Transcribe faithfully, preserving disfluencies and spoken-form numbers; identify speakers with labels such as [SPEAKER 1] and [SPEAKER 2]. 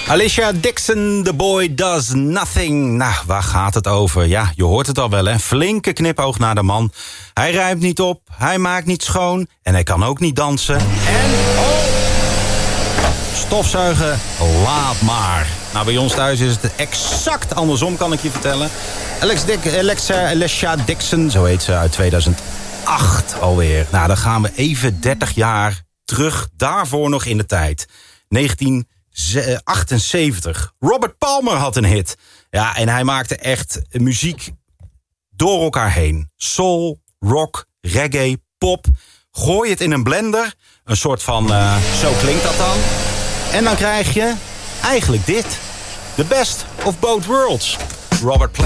[SPEAKER 1] Alicia Dixon, The Boy Does Nothing. Nou, waar gaat het over? Ja, je hoort het al wel, hè. Flinke knipoog naar de man. Hij ruimt niet op, hij maakt niet schoon en hij kan ook niet dansen. En, oh, stofzuigen, laat maar. Nou, bij ons thuis is het exact andersom, kan ik je vertellen. Alex Dick, Alexa, Alicia Dixon, zo heet ze, uit tweeduizend acht alweer. Nou, dan gaan we even dertig jaar terug, daarvoor nog in de tijd. negentien achtenzeventig. Robert Palmer had een hit. Ja, en hij maakte echt muziek door elkaar heen. Soul, rock, reggae, pop. Gooi het in een blender. Een soort van, uh, zo klinkt dat dan. En dan krijg je eigenlijk dit. The best of both worlds. Robert Plant.